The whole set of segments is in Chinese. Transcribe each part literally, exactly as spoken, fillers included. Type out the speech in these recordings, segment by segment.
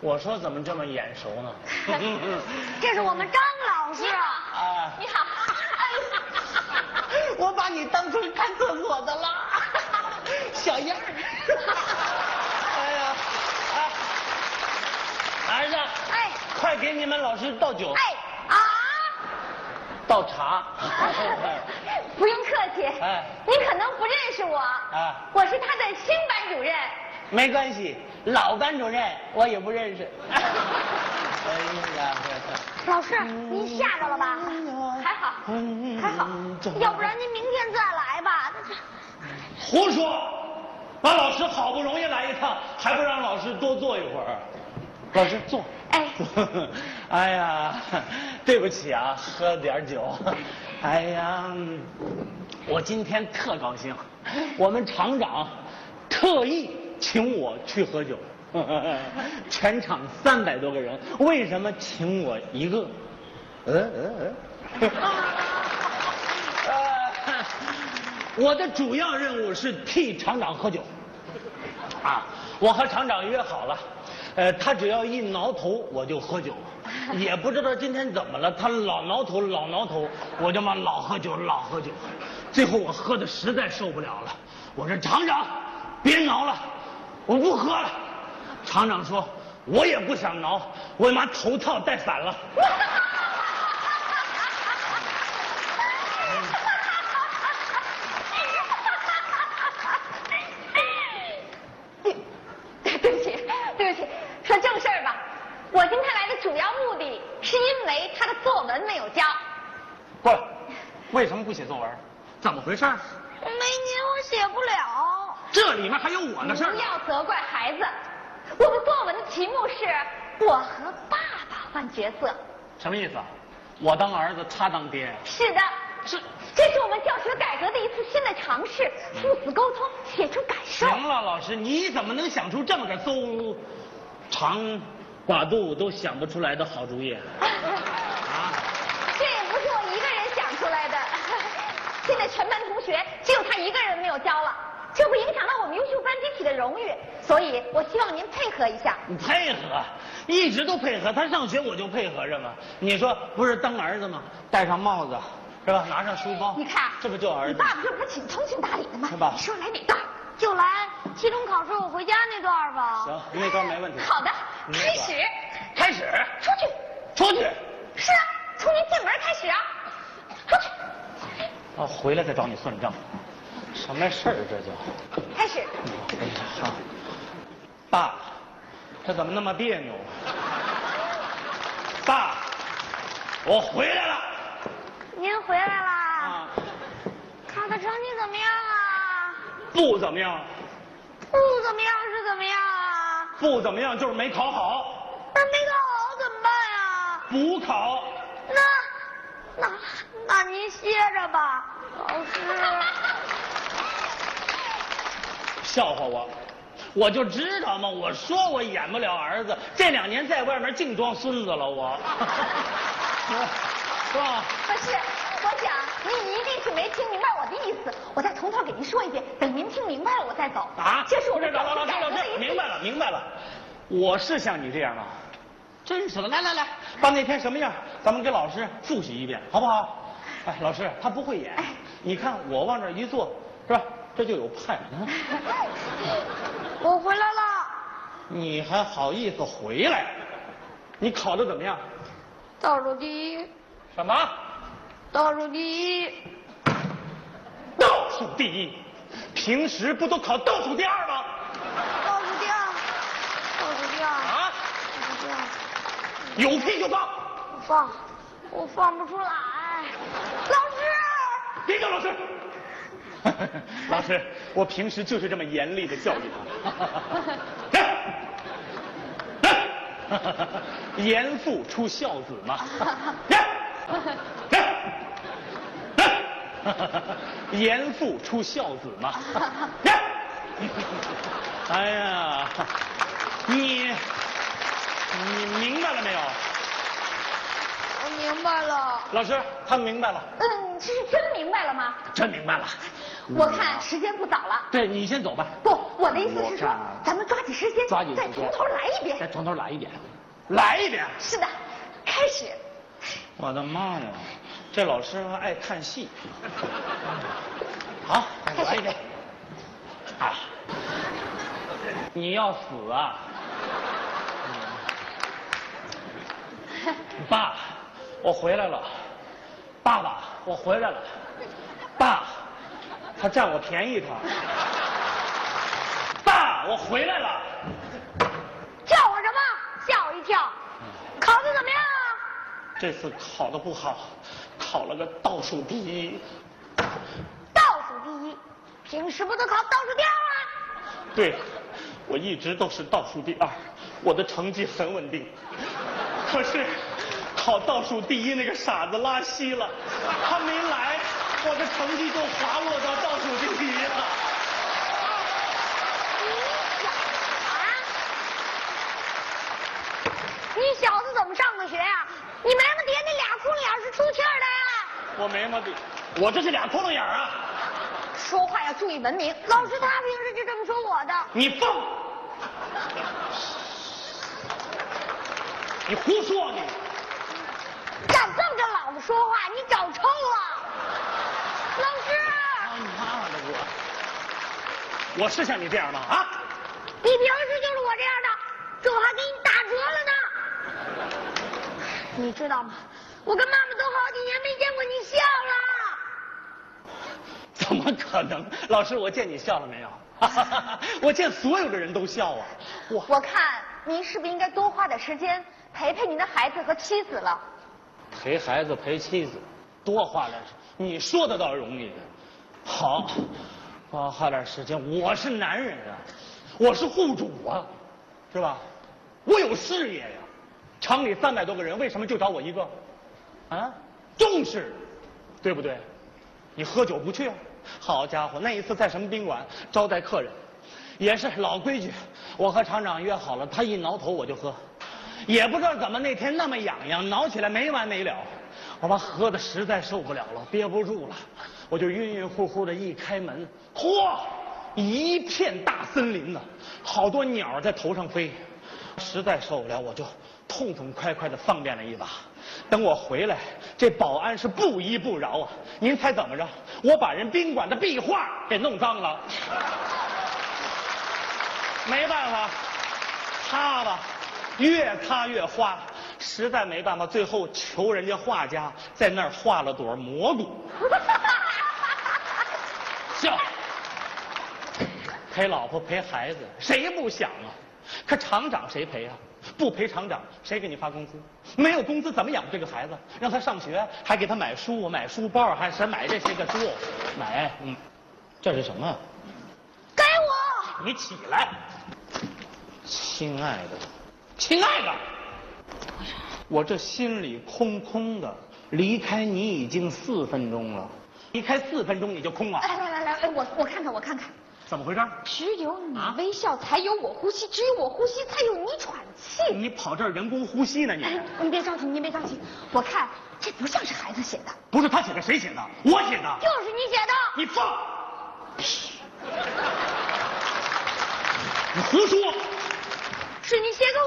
我说怎么这么眼熟呢？ 这是我们张老师啊！ 你好， 我把你当成看厕所的了，小样儿！哎呀，哎，儿子，哎，快给你们老师倒酒。 哎啊， 倒茶。 不用客气。 哎， 你可能不认识我。啊，我是他的新班主任。 没关系，老班主任我也不认识。哎呀， 老师，您吓着了吧？还好，还好，要不然您明天再来吧。 胡说！把老师好不容易来一趟，还不让老师多坐一会儿？老师坐。哎，哎呀，对不起啊，喝点酒。哎呀，我今天特高兴，我们厂长特意请我去喝酒，全场三百多个人，为什么请我一个？嗯嗯嗯。呃，我的主要任务是替厂长喝酒。啊，我和厂长约好了，呃，他只要一挠头我就喝酒，也不知道今天怎么了，他老挠头老挠头，我就嘛老喝酒老喝酒，最后我喝的实在受不了了，我说厂长，别挠了，我不喝了。厂长说，我也不想挠，我妈头套戴反了。 对不起，对不起，说正事儿吧。我今天来的主要目的是因为他的作文没有交。 不，为什么不写作文？怎么回事？ 没您我写不了。 这里面还有我的事儿。 不要责怪孩子。我的作文的题目是我和爸爸换角色。 什么意思？我当儿子，他当爹？ 是的， 是。 这是我们教学改革的一次新的尝试，父子沟通，写出感受。 行了，老师，你怎么能想出这么个邹长寡肚都想不出来的好主意啊？ 这也不是我一个人想出来的，现在全班同学只有他一个人没有交了，这不影响到我们优秀班集体的荣誉，所以我希望您配合一下。 你配合，一直都配合，他上学我就配合着嘛。你说不是当儿子吗？戴上帽子是吧？拿上书包， 你看， 这不就儿子？ 你爸爸这不是挺通情达理的吗？ 是吧？ 你说来哪段？就来期中考试我回家那段吧。 行，那段没问题。 好的，开始。 开始。 出去。 出去。是啊，从您进门开始啊。出去。 啊，回来再找你算账。什么事儿这叫？ 开始。 好。爸，这怎么那么别扭？爸，我回来了。 您回来啦？ 啊。 考的成绩怎么样啊？ 不怎么样。 不怎么样是怎么样啊？ 不怎么样就是没考好。 那没考好怎么办呀？ 补考。 那那那您歇着吧，老师。 笑话我，我就知道嘛，我说我演不了儿子，这两年在外面净装孙子了我。是吧？ 不是，我想您一定是没听明白我的意思，我再从头给您说一遍，等您听明白了我再走。 啊？ 这是我们老老师老师，明白了明白了，我是像你这样吗？真是的，来来来，把那天什么样，咱们给老师复习一遍，好不好？哎，老师他不会演，你看我往这一坐，是吧？这就有派。 我回来了。 你还好意思回来？你考的怎么样？ 倒数第一。 什么？ 倒数第一。 倒数第一？平时不都考倒数第二吗？ 倒数第二。倒数第二。 啊？ 倒数第二。 有屁就放。 我放，我放不出来。老师。 别叫老师。老师，我平时就是这么严厉的教育他。严父出孝子嘛。严父出孝子嘛。哎呀，你你明白了没有？ 我明白了。 老师，他明白了。 嗯，这是真明白了吗？ 真明白了。 我看时间不早了。 对，你先走吧。 不，我的意思是说我看， 咱们抓紧时间， 抓紧时间再从头来一遍。 再从头来一遍，来一遍。 是的，开始。 我的妈呀，这老师还爱看戏。好，来一遍。啊，你要死啊！爸，我回来了。爸爸，我回来了。爸，他占我便宜他。爸，我回来了。 叫我什么？吓我一跳。考的怎么样啊？ 这次考的不好，考了个倒数第一。 倒数第一，平时不都考倒数第二吗？ 对，我一直都是倒数第二，我的成绩很稳定。可是考倒数第一那个傻子拉稀了，他没来，我的成绩就滑落到倒数第一了。 你小子怎么上的学呀？你眉毛底下那俩窟窿眼是出气儿的呀？ 我眉毛底，我这是俩窟窿眼啊！ 说话要注意文明，老师他平时就这么说我的。 你放！你胡说你！ 敢这么跟老子说话，你找抽了！老师！ 他妈的我！我是像你这样吗？啊！ 你平时就是我这样的，这我还给你打折了呢。你知道吗？我跟妈妈都好几年没见过你笑了。 怎么可能？老师，我见你笑了没有？我见所有的人都笑啊！ 我我看您是不是应该多花点时间陪陪您的孩子和妻子了？ 陪孩子陪妻子，多花点时间，你说的倒容易。好，多花点时间。我是男人啊，我是户主啊，是吧？我有事业呀。厂里三百多个人，为什么就找我一个？啊，重视，对不对？你喝酒不去啊？好家伙，那一次在什么宾馆招待客人，也是老规矩，我和厂长约好了，他一挠头我就喝，也不知道怎么那天那么痒痒，挠起来没完没了，我妈喝的实在受不了了，憋不住了，我就晕晕乎乎的一开门，嚯，一片大森林呢，好多鸟在头上飞，实在受不了，我就痛痛快快的方便了一把。等我回来，这保安是不依不饶啊！您猜怎么着？我把人宾馆的壁画给弄脏了。没办法，擦吧，越擦越花，实在没办法，最后求人家画家在那儿画了朵蘑菇。笑，陪老婆陪孩子，谁不想啊？可厂长谁陪啊？不陪厂长，谁给你发工资？没有工资怎么养这个孩子？让他上学，还给他买书、买书包，还是买这些个书？买，嗯，这是什么？ 给我！ 你起来，亲爱的，亲爱的，我这心里空空的，离开你已经四分钟了，离开四分钟你就空了？ 来来来来，哎，我我看看，我看看。 怎么回事？ 只有你微笑，才有我呼吸；只有我呼吸，才有你喘气。 你跑这儿人工呼吸呢？你哎，你别着急，你别着急。我看这不像是孩子写的。 不是他写的，谁写的？我写的。 就是你写的。 你放屁！你胡说！ 是你写给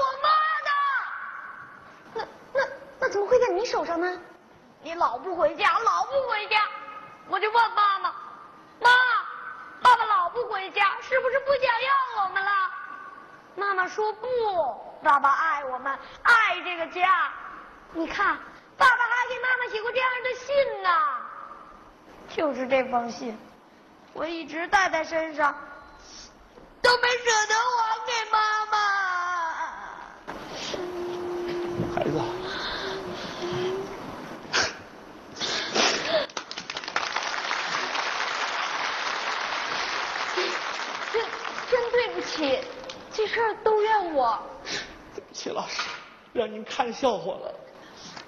我妈的。那那那怎么会在你手上呢？你老不回家，老不回家，我就问妈妈，妈。爸爸老不回家，是不是不想要我们了？妈妈说不，爸爸爱我们，爱这个家。你看，爸爸还给妈妈写过这样的信呢。就是这封信，我一直带在身上，都没舍得还给妈妈。 孩子。 真对不起，这事儿都怨我。 对不起，老师，让您看笑话了。